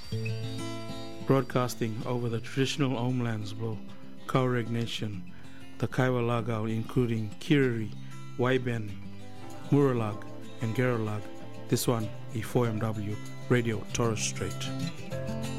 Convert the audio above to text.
Broadcasting over the traditional homelands of Tuareg Nation, the Kaiwa Lagao, including Kiriri, Waiben, Muralag, and Geralag. This one, E4MW Radio Torres Strait.